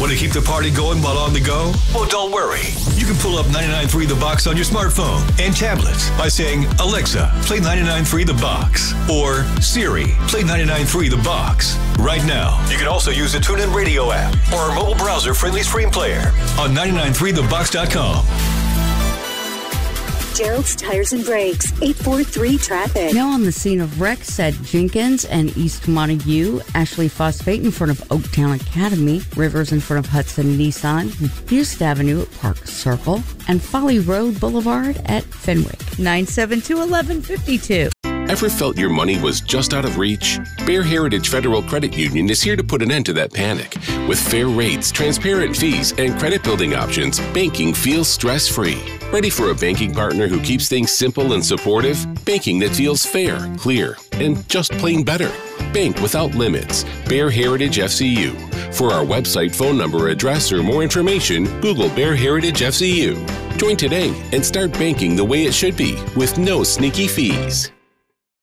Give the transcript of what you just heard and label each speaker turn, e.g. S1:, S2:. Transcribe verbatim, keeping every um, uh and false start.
S1: Want to keep the party going while on the go? Well, don't worry. You can pull up ninety-nine point three The Box on your smartphone and tablets by saying, Alexa, play ninety-nine point three The Box. Or, Siri, play ninety-nine point three The Box. Right now. You can also use the TuneIn Radio app or our mobile browser-friendly stream player on ninety-nine point three the box dot com.
S2: Gerald's Tires and Brakes, eight four three traffic.
S3: Now on the scene of wrecks at Jenkins and East Montague, Ashley Phosphate in front of Oaktown Academy, Rivers in front of Hudson Nissan, Buist Avenue at Park Circle, and Folly Road Boulevard at Fenwick. nine seven two, one one five two.
S4: Ever felt your money was just out of reach? Bear Heritage Federal Credit Union is here to put an end to that panic. With fair rates, transparent fees, and credit building options, banking feels stress-free. Ready for a banking partner who keeps things simple and supportive? Banking that feels fair, clear, and just plain better. Bank without limits. Bear Heritage F C U. For our website, phone number, address, or more information, Google Bear Heritage F C U. Join today and start banking the way it should be with no sneaky fees.